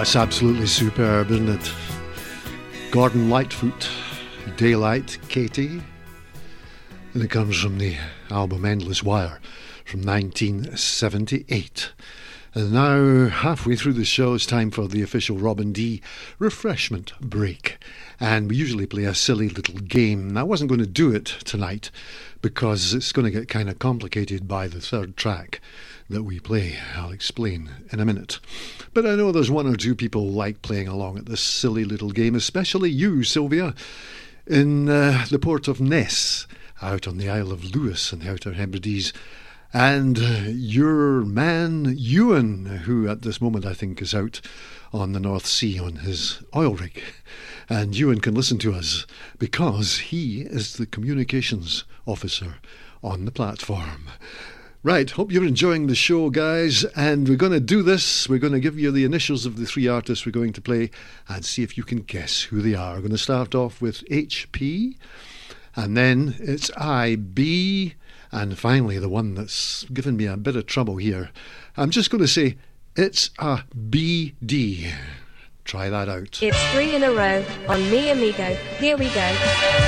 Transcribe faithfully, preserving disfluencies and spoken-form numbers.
That's absolutely superb, isn't it? Gordon Lightfoot, Daylight, Katie. And it comes from the album Endless Wire from nineteen seventy-eight. And now, halfway through the show, it's time for the official Robin D refreshment break. And we usually play a silly little game. I wasn't going to do it tonight because it's going to get kind of complicated by the third track that we play. I'll explain in a minute. But I know there's one or two people who like playing along at this silly little game, especially you, Sylvia, in uh, the port of Ness, out on the Isle of Lewis in the Outer Hebrides. And uh, your man, Ewan, who at this moment I think is out on the North Sea on his oil rig. And Ewan can listen to us because he is the communications officer on the platform. Right, hope you're enjoying the show, guys. And we're going to do this. We're going to give you the initials of the three artists we're going to play and see if you can guess who they are. We're going to start off with H P, and then it's I B, and finally the one that's given me a bit of trouble here. I'm just going to say it's a B D. Try that out. It's three in a row on Mi Amigo. Here we go.